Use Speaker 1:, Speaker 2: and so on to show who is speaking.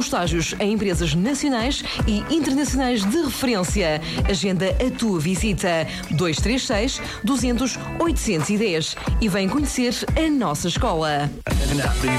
Speaker 1: estágios em empresas nacionais e internacionais de referência. Agenda a tua visita 236 200 810 e vem conhecer a nossa escola.